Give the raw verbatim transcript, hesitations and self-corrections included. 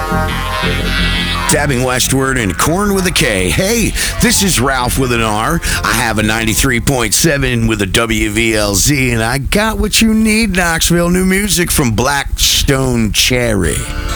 Tabbing westward and Corn with a K. Hey, this is Ralph with an R. I have a ninety-three point seven with a W V L Z, and I got what you need, Knoxville. New music from Black Stone Cherry.